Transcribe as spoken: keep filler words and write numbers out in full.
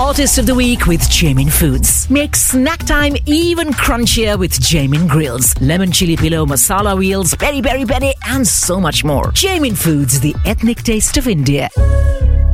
hottest of the week with Jamin Foods. Make snack time even crunchier with Jamin Grills, lemon chili pillow masala wheels, peri peri peri, and so much more. Jamin Foods, the ethnic taste of India.